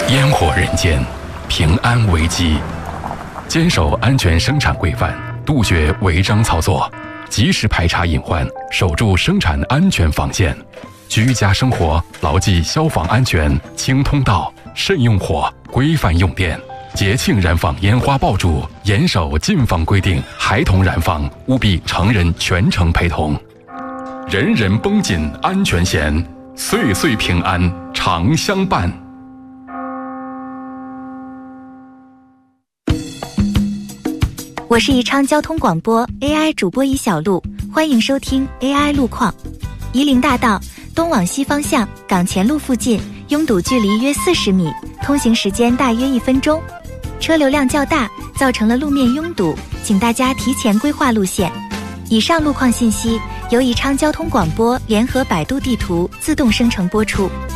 烟火人间，平安危机。坚守安全生产规范，杜绝违章操作，及时排查隐患，守住生产安全防线。居家生活牢记消防安全，清通道，慎用火，规范用电。节庆燃放烟花爆竹，严守禁放规定，孩童燃放务必成人全程陪同。人人绷紧安全弦，岁岁平安常相伴。 我是宜昌交通广播 AI 主播宜小璐，欢迎收听 AI 路况。夷陵大道东往西方向港前路附近拥堵距离约40米，通行时间大约1分钟，车流量较大，造成了路面拥堵，请大家提前规划路线。以上路况信息由宜昌交通广播联合百度地图自动生成播出。